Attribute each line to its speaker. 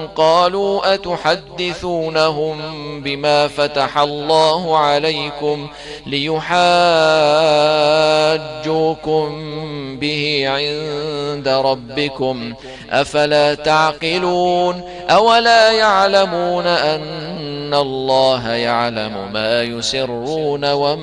Speaker 1: قالوا أتحدثونهم بما فتح الله عليكم ليحاجوكم به عند ربكم أفلا تعقلون أولا يعلمون أن الله يعلم ما يسرون وما